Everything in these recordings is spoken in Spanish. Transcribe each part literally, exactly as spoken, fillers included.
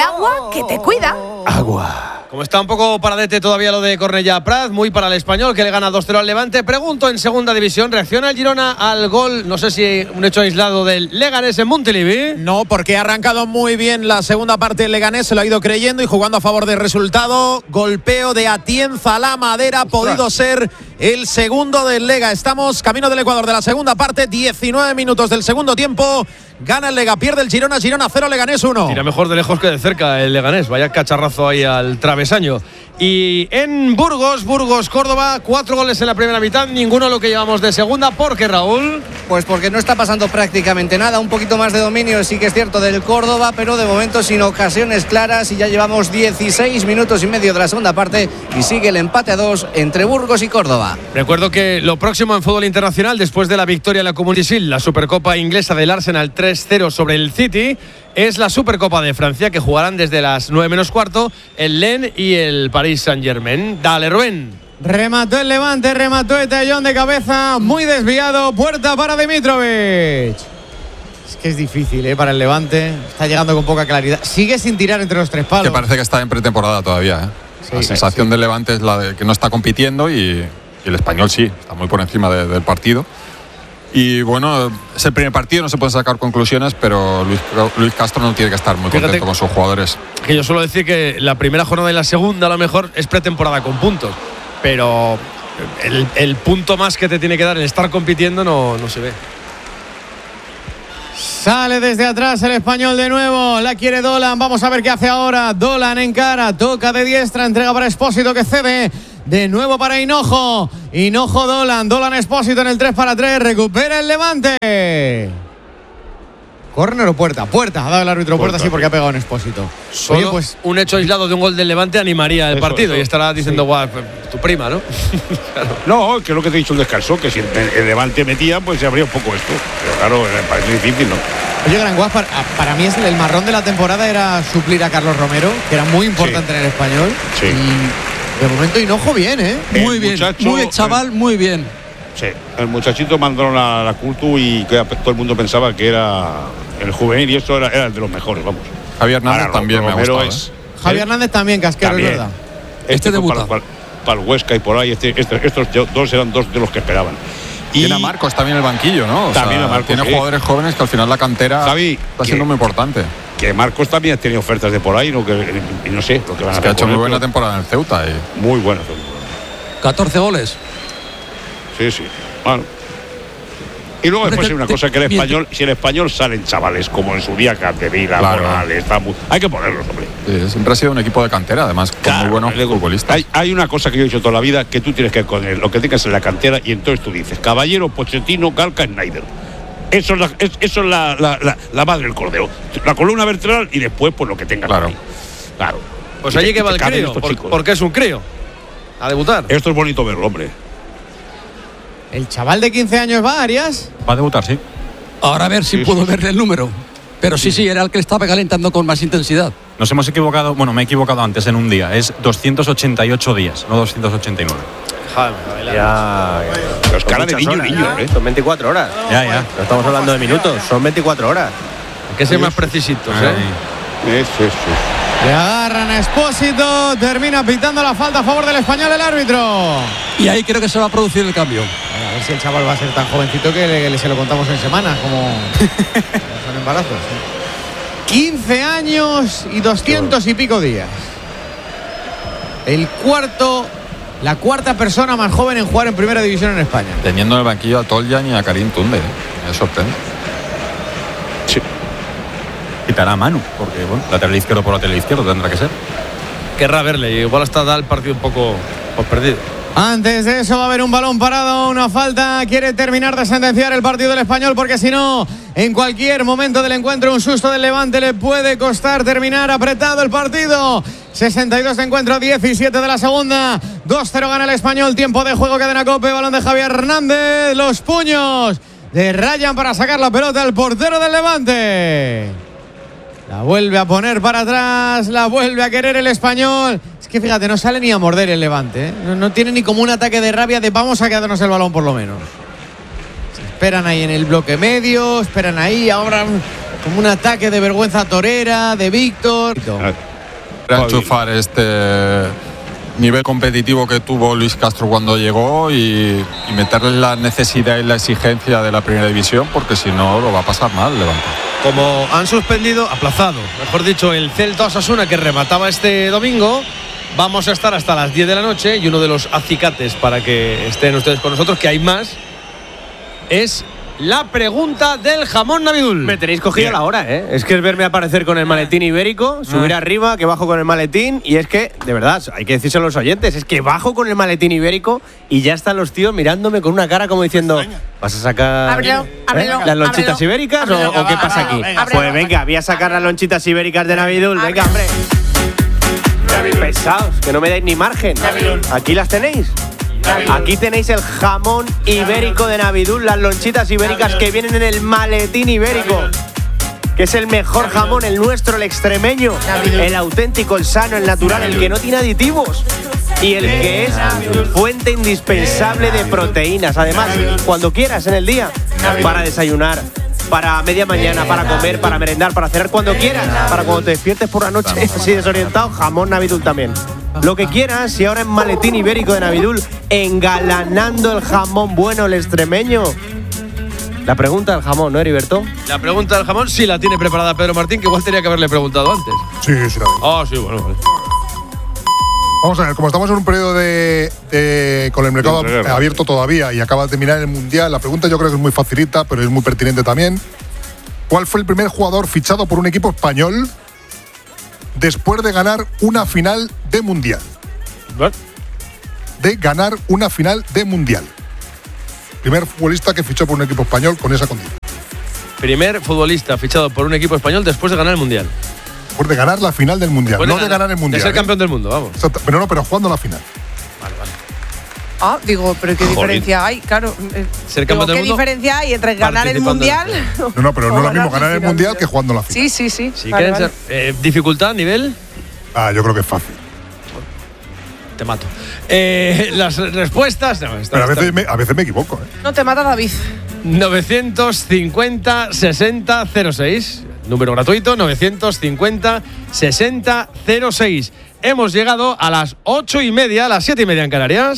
agua que te cuida. Agua. Como está un poco paradete todavía lo de Cornellà Prat, muy para el Español, que le gana dos cero al Levante. Pregunto, en segunda división, ¿reacciona el Girona al gol? No sé si un hecho aislado del Leganés en Montilivi. No, porque ha arrancado muy bien la segunda parte del Leganés, se lo ha ido creyendo y jugando a favor del resultado. Golpeo de Atienza a la madera, ha podido ser el segundo del Lega. Estamos camino del Ecuador de la segunda parte, diecinueve minutos del segundo tiempo. Gana el Lega, pierde el Girona, Girona cero, Leganés uno. Tira mejor de lejos que de cerca el Leganés, vaya cacharrazo ahí al travesaño. Y en Burgos, Burgos, Córdoba, cuatro goles en la primera mitad, ninguno lo que llevamos de segunda. ¿Por qué, Raúl? Pues porque no está pasando prácticamente nada, un poquito más de dominio sí que es cierto del Córdoba, pero de momento sin ocasiones claras, y ya llevamos dieciséis minutos y medio de la segunda parte y sigue el empate a dos entre Burgos y Córdoba. Recuerdo que lo próximo en fútbol internacional, después de la victoria en la Community Shield, la Supercopa inglesa del Arsenal tres cero sobre el City, es la Supercopa de Francia, que jugarán desde las nueve menos cuarto el Lens y el Paris Saint-Germain. Dale, Rubén. Remató el Levante, remató Etallón de cabeza, muy desviado, puerta para Dimitrovic. Es que es difícil, ¿eh? Para el Levante, está llegando con poca claridad. Sigue sin tirar entre los tres palos. Que parece que está en pretemporada todavía, ¿eh? Sí, la sensación sí. del Levante es la de que no está compitiendo y, y el Español sí, está muy por encima de, del partido. Y bueno, es el primer partido, no se pueden sacar conclusiones, pero Luis, Luis Castro no tiene que estar muy Fíjate contento con sus jugadores. Que yo suelo decir que la primera jornada y la segunda a lo mejor es pretemporada con puntos, pero el, el punto más que te tiene que dar el estar compitiendo no, no se ve. Sale desde atrás el Español de nuevo, la quiere Dolan, vamos a ver qué hace ahora. Dolan en cara, toca de diestra, entrega para Expósito que cede. De nuevo para Hinojo. Hinojo Dolan. Dolan Expósito en el tres para tres. Recupera el Levante. ¿Córner o puerta? Puerta. Ha dado el árbitro puerta, puerta sí, porque ha pegado en Expósito. Solo Oye, pues un hecho aislado de un gol del Levante animaría el Eso, partido eso. y estará diciendo, Sí. guau, tu prima, ¿no? Claro. No, que es lo que te he dicho, el descanso, que si el, el Levante metía, pues se abría un poco esto. Pero claro, me parece difícil, ¿no? Oye, Granguas, para, para mí es el marrón de la temporada era suplir a Carlos Romero, que era muy importante Sí. en el Español. Sí. Y de momento Hinojo bien, ¿eh? Muy bien, muy bien, chaval, muy bien. Sí, el muchachito mandaron a la Cultu y que todo el mundo pensaba que era el juvenil y esto era, era el de los mejores, vamos. Javier Hernández Ahora, también me ha Romero gustado. es- ¿eh? Javier Hernández también, casquero, También. es verdad. Este, Este fue debuta. Para, para- para el Huesca y por ahí, este, este- estos dos eran dos de los que esperaban. Y Tiene a Marcos también en el banquillo, ¿no? O También sea, a Marcos, tiene sí. jugadores jóvenes que al final la cantera Javi, está siendo que- muy importante. que Marcos también ha tenido ofertas de por ahí, ¿no? Que, y no sé lo que van Es a que ha hacer hecho con muy él, buena pero temporada en el Ceuta. Y Muy buena. catorce goles. Sí, sí. Bueno. Y luego después Te- hay una te- cosa que el bien, español, si el español salen chavales como en su día Capdevila, Claro. Morales, está muy- hay que ponerlos, hombre. sí, siempre ha sido un equipo de cantera, además, con Claro, muy buenos le digo, futbolistas. Hay, hay una cosa que yo he dicho toda la vida, que tú tienes que con él, lo que tengas en la cantera, y entonces tú dices, Caballero, Pochettino, Galca, Snyder. Eso es la, es- eso es la, la, la, la madre del cordero. La columna vertebral y después pues lo que tengas. Claro. ahí. Claro. Pues Y allí te- que y va te el caben crío, estos por- chicos. porque es un crío. A debutar. Esto es bonito verlo, hombre. El chaval de quince años va, Arias. Va a debutar, sí. Ahora a ver si Sí, puedo sí, ver el número. Pero sí, sí, era el que estaba calentando con más intensidad. Nos hemos equivocado, bueno, me he equivocado antes en un día. Es doscientos ochenta y ocho días, no doscientos ochenta y nueve. Ya, Los cara de muchas niño, horas, niño, ¿eh? ¿eh? Son veinticuatro horas. Ya, ya. No estamos hablando de minutos, son veinticuatro horas. Hay que ser más precisitos, ¿eh? Ahí. Eso, eso, eso. Le agarran a Expósito, termina pitando la falta a favor del Español el árbitro. Y ahí creo que se va a producir el cambio. A ver si el chaval va a ser tan jovencito que le, le- se lo contamos en semanas, como son embarazos. quince años y doscientos y pico días. El cuarto, la cuarta persona más joven en jugar en primera división en España. Teniendo en el banquillo a Toljan y a Karim Tunde. ¿eh? Me sorprende. Sí. Quitará a Manu, porque, bueno, lateral izquierdo por lateral izquierdo tendrá que ser. Querrá verle, igual hasta da el partido un poco pues, perdido. Antes de eso va a haber un balón parado, una falta. Quiere terminar de sentenciar el partido del Español porque si no, en cualquier momento del encuentro un susto del Levante le puede costar terminar apretado el partido. sesenta y dos de encuentro, diecisiete de la segunda. dos cero gana el Español. Tiempo de juego, cadena Cope, balón de Javier Hernández. Los puños de Ryan para sacar la pelota al portero del Levante. La vuelve a poner para atrás, la vuelve a querer el Español. Es que fíjate, no sale ni a morder el Levante, ¿eh? no, no tiene ni como un ataque de rabia de vamos a quedarnos el balón por lo menos. Se esperan ahí en el bloque medio, esperan ahí, ahora Como un ataque de vergüenza torera, de Víctor. Enchufar este nivel competitivo que tuvo Luis Castro cuando llegó y, y meterle la necesidad y la exigencia de la primera división, porque si no lo va a pasar mal Levante. Como han suspendido, aplazado, mejor dicho, el Celta Osasuna que remataba este domingo, vamos a estar hasta las diez de la noche y uno de los acicates para que estén ustedes con nosotros, que hay más, es la pregunta del jamón Navidul. Me tenéis cogido la hora, ¿eh? Es que es verme aparecer con el maletín ibérico, subir ah. arriba, que bajo con el maletín, y es que, de verdad, hay que decirse a los oyentes, es que bajo con el maletín ibérico y ya están los tíos mirándome con una cara como diciendo, ¿vas a sacar ábrelo, ábrelo, ¿eh? las lonchitas ábrelo, ibéricas ábrelo, o, o qué ábrelo, pasa aquí? ábrelo, pues venga, voy a sacar las lonchitas ibéricas de Navidul, venga, hombre. Pesados, que no me dais ni margen. Navidul. Aquí las tenéis. Aquí tenéis el jamón ibérico de Navidul, las lonchitas ibéricas que vienen en el maletín ibérico, que es el mejor jamón, el nuestro, el extremeño, el auténtico, el sano, el natural, el que no tiene aditivos y el que es fuente indispensable de proteínas. Además, cuando quieras en el día, para desayunar, para media mañana, para comer, para merendar, para cenar, cuando quieras, para cuando te despiertes por la noche así desorientado, jamón Navidul también. Lo que quieras, y ahora en maletín ibérico de Navidul, engalanando el jamón bueno, el extremeño. La pregunta del jamón, ¿no, Heriberto? La pregunta del jamón sí la tiene preparada Pedro Martín, que igual tenía que haberle preguntado antes. Sí, sí, la Ah, oh, sí, bueno, vale. Vamos a ver, como estamos en un periodo de, de con el mercado abierto todavía y acaba de terminar el Mundial, la pregunta yo creo que es muy facilita, pero es muy pertinente también. ¿Cuál fue el primer jugador fichado por un equipo español después de ganar una final de Mundial? ¿What? De ganar una final de Mundial. Primer futbolista que fichó por un equipo español con esa condición. Primer futbolista fichado por un equipo español después de ganar el Mundial. Después de ganar la final del Mundial, no de ganar el Mundial. De ser ¿eh? campeón del mundo, vamos. Exacto, pero no, pero jugando la final. Vale, vale. Ah, digo, pero ¿qué diferencia Joder. hay? Claro. Eh, ¿Ser digo, campeón del ¿qué mundo? diferencia hay entre ganar el Mundial? No, no, pero no es lo mismo ganar el Mundial que jugando la final. Sí, sí, sí. Si vale, quieren vale. ser, eh, ¿dificultad, nivel? Ah, yo creo que es fácil. Te mato. Eh, las respuestas. No, está, pero a veces, está. me, a veces me equivoco, ¿eh? No te mata David. novecientos cincuenta sesenta cero seis. Número gratuito, novecientos cincuenta sesenta cero seis. Hemos llegado a las ocho y media, a las siete y media en Canarias.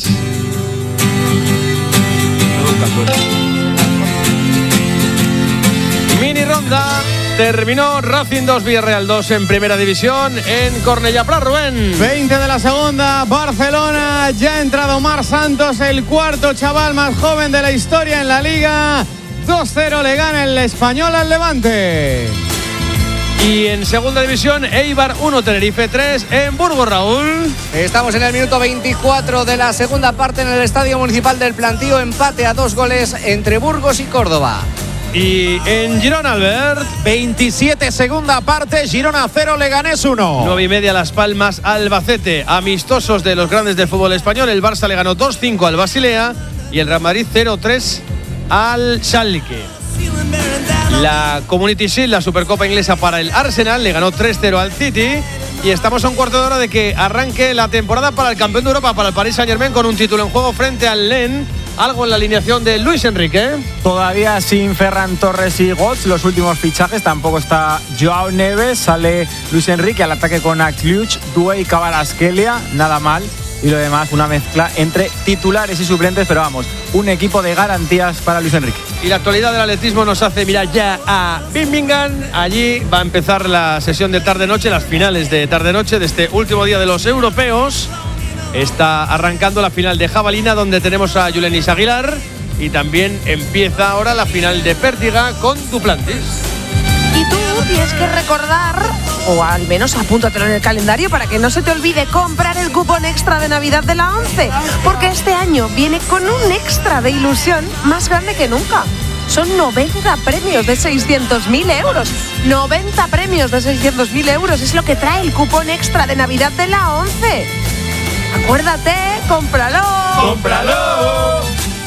Mini ronda. Terminó Racing dos, Villarreal dos en primera división en Cornellà Prat, Rubén. veinte de la segunda, Barcelona. Ya ha entrado Omar Santos, el cuarto chaval más joven de la historia en la Liga. dos cero le gana el Español al Levante. Y en segunda división, Eibar uno, Tenerife tres en Burgos, Raúl. Estamos en el minuto veinticuatro de la segunda parte en el Estadio Municipal del Plantío. Empate a dos goles entre Burgos y Córdoba. Y en Girona, Albert, veintisiete segunda parte, Girona cero, Leganés uno. nueve y media Las Palmas, Albacete. Amistosos de los grandes del fútbol español. El Barça le ganó dos cinco al Basilea y el Real Madrid cero tres al Schalke. La Community Shield, la Supercopa inglesa para el Arsenal, le ganó tres cero al City. Y estamos a un cuarto de hora de que arranque la temporada para el campeón de Europa, para el Paris Saint-Germain, con un título en juego frente al Lens. Algo en la alineación de Luis Enrique. Todavía sin Ferran Torres y Götze, los últimos fichajes. Tampoco está Joao Neves. Sale Luis Enrique al ataque con Akliuch, Doué y Kvaratskhelia. Nada mal. Y lo demás, una mezcla entre titulares y suplentes. Pero vamos, un equipo de garantías para Luis Enrique. Y la actualidad del atletismo nos hace mirar ya a Birmingham. Allí va a empezar la sesión de tarde-noche, las finales de tarde-noche de este último día de los europeos. Está arrancando la final de jabalina, donde tenemos a Yulenis Aguilar. Y también empieza ahora la final de pértiga con Duplantis. Y tú tienes que recordar, o al menos apúntatelo en el calendario para que no se te olvide comprar el cupón extra de Navidad de la ONCE, porque este año viene con un extra de ilusión más grande que nunca. Son noventa premios de seiscientos mil euros. noventa premios de seiscientos mil euros es lo que trae el cupón extra de Navidad de la ONCE. Acuérdate, cómpralo. ¡Cómpralo!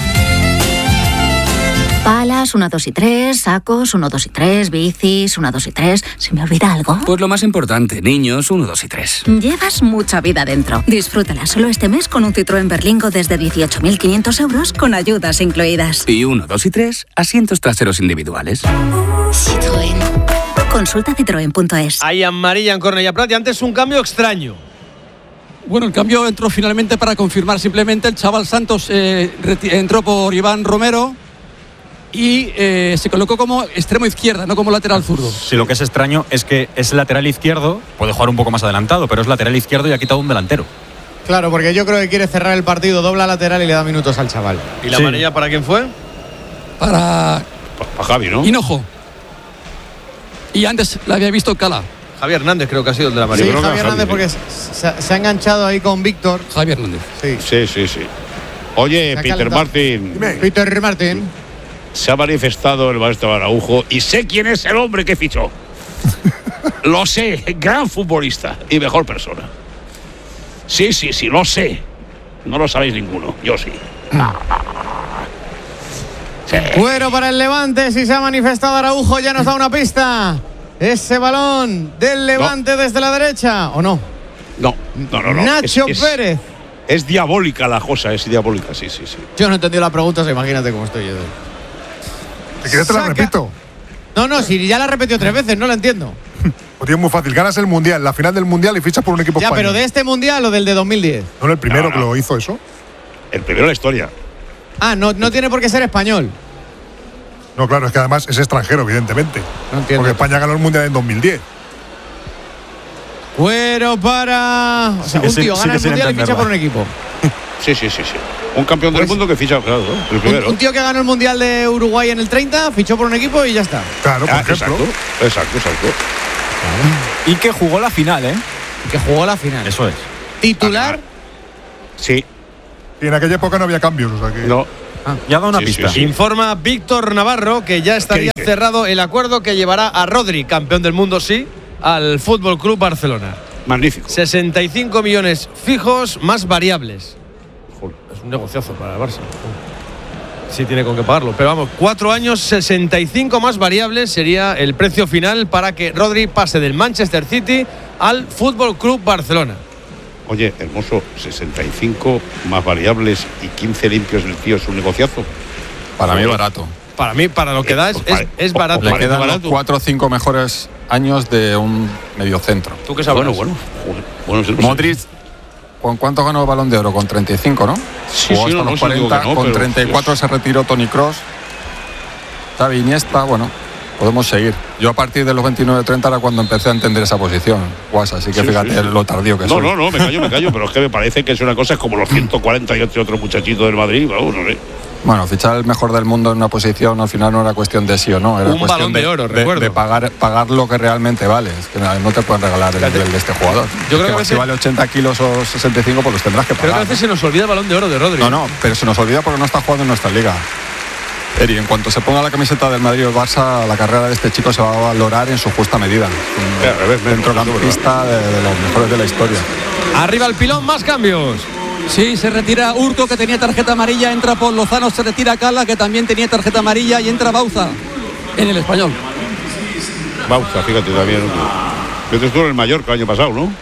Palas, uno, dos y tres, sacos, uno, dos y tres, bicis, uno, dos y tres. ¿Se me olvida algo? Pues lo más importante, niños, uno, dos y tres. Llevas mucha vida dentro. Disfrútala solo este mes con un Citroën Berlingo desde dieciocho mil quinientos euros con ayudas incluidas. Y uno, dos y tres, asientos traseros individuales. Citroën. Consulta citroen punto es. Hay amarilla en Cornellà Prat y antes un cambio extraño. Bueno, el cambio entró finalmente para confirmar simplemente. El chaval Santos eh, entró por Iván Romero y eh, se colocó como extremo izquierda, no como lateral zurdo. Sí, lo que es extraño es que es lateral izquierdo, puede jugar un poco más adelantado, pero es lateral izquierdo y ha quitado un delantero. Claro, porque yo creo que quiere cerrar el partido, dobla lateral y le da minutos al chaval. ¿Y la sí. amarilla para quién fue? Para... Para Javi, ¿no? Hinojo. Y antes la había visto Cala. Javier Hernández creo que ha sido el de la amarilla. Sí, Javier Hernández, porque se, se ha enganchado ahí con Víctor. Javier Hernández. Sí, sí, sí. sí. Oye, Peter Martin. Dime. Peter Martin. Se ha manifestado el maestro Araujo y sé quién es el hombre que fichó. Lo sé, gran futbolista y mejor persona. Sí, sí, sí, lo sé. No lo sabéis ninguno, yo sí. sí. Cuero para el Levante, si se ha manifestado Araujo ya nos da una pista. Ese balón del Levante no. desde la derecha, ¿o no? No, no, no. no. Nacho es, Pérez. Es, es diabólica la cosa, es diabólica, sí, sí, sí. Yo no he entendido la pregunta, imagínate cómo estoy yo. ¿Te quieres te la repito? No, no, si ya la he repetido tres veces, no la entiendo. Pues es muy fácil, ganas el Mundial, la final del Mundial y fichas por un equipo ya, español. ¿Pero de este Mundial o del de dos mil diez? No, el primero no, no. que lo hizo eso. El primero de la historia. Ah, no, no tiene por qué ser español. No, claro, es que además es extranjero, evidentemente. No entiendo. Porque España ganó el Mundial en dos mil diez. Cuero para... O sea, un tío gana el Mundial y ficha por un equipo. Sí, sí, sí, sí. Un campeón del pues, mundo que ficha, claro, ¿no? El primero. Un, un tío que ganó el Mundial de Uruguay en el treinta, fichó por un equipo y ya está. Claro, por ah, ejemplo. Exacto, exacto, exacto. Y que jugó la final, ¿eh? Y que jugó la final. Eso es. ¿Titular? Sí. Y en aquella época no había cambios, o sea que... No. Ah, ya da una sí, pista. Sí, sí. Informa Víctor Navarro que ya estaría cerrado el acuerdo que llevará a Rodri, campeón del mundo, sí, al Fútbol Club Barcelona. Magnífico. sesenta y cinco millones fijos más variables. Es un negociazo para el Barça. Sí tiene con qué pagarlo. Pero vamos, cuatro años, sesenta y cinco más variables sería el precio final para que Rodri pase del Manchester City al Fútbol Club Barcelona. Oye, hermoso, sesenta y cinco más variables y quince limpios del tío es un negociazo. Para mí es barato. Para mí, para lo que da, es, es, es barato. Le quedan los cuatro o cinco mejores años de un mediocentro. ¿Tú qué sabes? Bueno, bueno. bueno sí, Modric, ¿con cuánto ganó el Balón de Oro? Con treinta y cinco, ¿no? Sí, Jugó sí, hasta no, los no, cuarenta, no, con treinta y cuatro pues... se retiró Toni Kroos. Xavi, Iniesta, bueno, podemos seguir. Yo a partir de los veintinueve treinta era cuando empecé a entender esa posición, Guasa, así que sí, fíjate sí, sí. lo tardío que no, soy. No, no, no, me callo, me callo, pero es que me parece que es una cosa, es como los ciento cuarenta y ocho otros muchachitos del Madrid, bueno, no sé. Bueno, fichar el mejor del mundo en una posición al final no era cuestión de sí o no, era un cuestión balón de, de oro, de, recuerdo. de pagar, pagar lo que realmente vale. Es que no te pueden regalar el nivel de este jugador. Yo creo que, que que si vale ochenta kilos o sesenta y cinco, pues los tendrás que pagar. Creo que a veces se nos olvida el balón de oro de Rodri. No, no, pero se nos olvida porque no está jugando en nuestra liga. Eri, en cuanto se ponga la camiseta del Madrid o el Barça, la carrera de este chico se va a valorar en su justa medida. Un centrocampista de, de los mejores de la historia. Arriba el pilón, más cambios. Sí, se retira Urco, que tenía tarjeta amarilla, entra Paul Lozano, se retira Cala, que también tenía tarjeta amarilla, y entra Bauza en el Español. Bauza, fíjate también. Yo estuve en el Mallorca el año pasado, ¿no?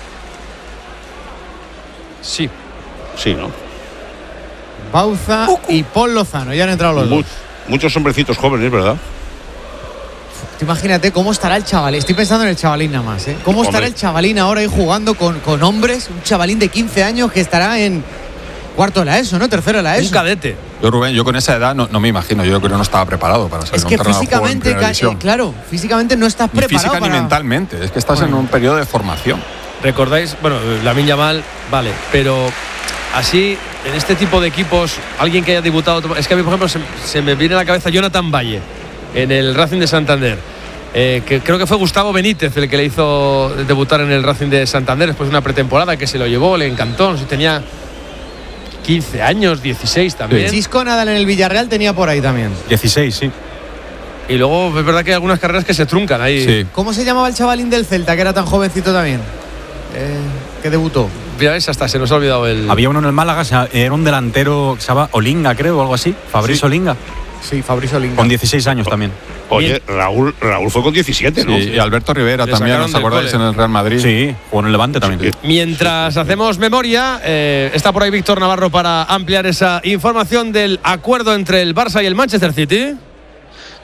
Sí. Sí, ¿no? Bauza y Paul Lozano, ya han entrado los Much, dos. Muchos hombrecitos jóvenes, ¿verdad? Imagínate cómo estará el chavalín. Estoy pensando en el chavalín nada más, ¿eh? ¿Cómo estará Hombre. el chavalín ahora ahí jugando con, con hombres? Un chavalín de quince años que estará en cuarto de la ESO, ¿no? Tercero de la ESO. Un cadete. Yo, Rubén, yo con esa edad no, no me imagino. Yo creo que no estaba preparado para ser es un que entrenador físicamente, de juego en eh, claro, físicamente no estás ni preparado física para... ni mentalmente. Es que estás bueno. en un periodo de formación. ¿Recordáis? Bueno, Lamine Yamal, vale, pero así, en este tipo de equipos, alguien que haya debutado... Es que a mí, por ejemplo, se, se me viene a la cabeza Jonathan Valle, en el Racing de Santander. Eh, que creo que fue Gustavo Benítez el que le hizo debutar en el Racing de Santander después de una pretemporada que se lo llevó, le encantó, no sé, tenía quince años, dieciséis también. Sí. Chisco Nadal en el Villarreal tenía por ahí también. dieciséis, sí. Y luego es verdad que hay algunas carreras que se truncan ahí. Sí. ¿Cómo se llamaba el chavalín del Celta, que era tan jovencito también? Eh, que debutó. Ya ves, hasta se nos ha olvidado el... Había uno en el Málaga, era un delantero que se llama Olinga, creo, o algo así. Fabricio sí. Olinga. Sí, Fabricio Olinga. Con dieciséis años también. Oye, Raúl, Raúl fue con diecisiete, ¿no? Sí, y Alberto Rivera Le también, ¿os acordáis? En el Real Madrid. Sí, jugó en el Levante también. Sí. Mientras hacemos memoria, eh, está por ahí Víctor Navarro para ampliar esa información del acuerdo entre el Barça y el Manchester City.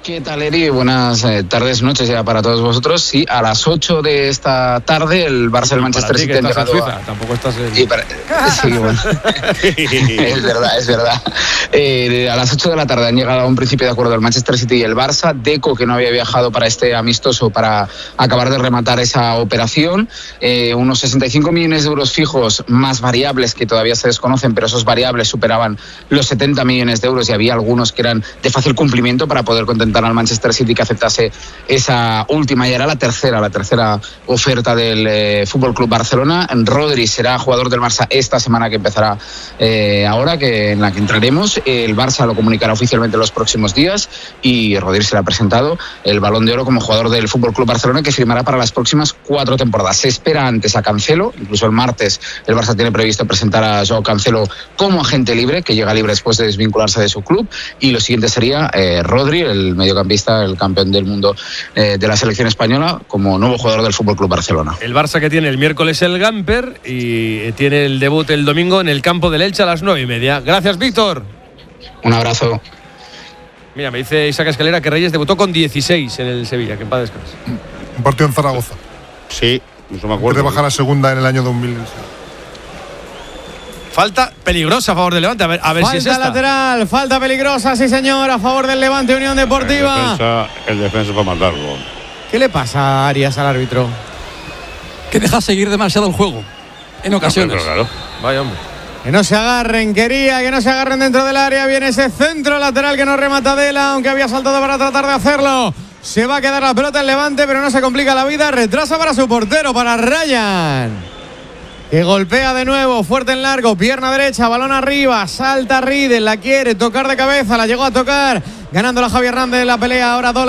¿Qué tal, Eri? Buenas eh, tardes, noches ya para todos vosotros. Sí, a las ocho de esta tarde el Barça del Manchester City ha llegado a... Tampoco estás en... Y para... Sí, bueno. Es verdad, es verdad. Eh, a las ocho de la tarde han llegado a un principio de acuerdo el Manchester City y el Barça. Deco, que no había viajado para este amistoso para acabar de rematar esa operación. Eh, unos sesenta y cinco millones de euros fijos más variables que todavía se desconocen, pero esos variables superaban los setenta millones de euros y había algunos que eran de fácil cumplimiento para poder contentar al Manchester City que aceptase esa última, y era la tercera, la tercera oferta del eh, Fútbol Club Barcelona. Rodri será jugador del Barça esta semana que empezará eh, ahora, que en la que entraremos. El Barça lo comunicará oficialmente en los próximos días y Rodri será presentado el Balón de Oro como jugador del Fútbol Club Barcelona, que firmará para las próximas cuatro temporadas. Se espera antes a Cancelo, incluso el martes el Barça tiene previsto presentar a Joao Cancelo como agente libre, que llega libre después de desvincularse de su club, y lo siguiente sería eh, Rodri, el mediocampista, el campeón del mundo eh, de la selección española, como nuevo jugador del Fútbol Club Barcelona. El Barça que tiene el miércoles el Gamper y tiene el debut el domingo en el campo del Elche a las nueve y media. Gracias, Víctor. Un abrazo. Mira, me dice Isaac Escalera que Reyes debutó con dieciséis en el Sevilla, que en paz descanse. Un partido en Zaragoza. Sí, no me acuerdo. De bajar a segunda en el año dos mil. Falta peligrosa a favor del Levante. A ver, a ver falta si es esta. lateral, falta peligrosa, sí señor, a favor del Levante Unión Deportiva. El defensa, el defensa para matarlo. ¿Qué le pasa a Arias, al árbitro? Que deja seguir demasiado el juego, en ocasiones. No, claro. Vaya hombre. Que no se agarren, quería que no se agarren dentro del área. Viene ese centro lateral que no remata Dela, aunque había saltado para tratar de hacerlo. Se va a quedar la pelota en Levante, pero no se complica la vida. Retrasa para su portero, para Ryan, que golpea de nuevo, fuerte en largo, pierna derecha, balón arriba, salta Riedel, la quiere tocar de cabeza, la llegó a tocar, ganando la Javier Hernández en la pelea, ahora Dola.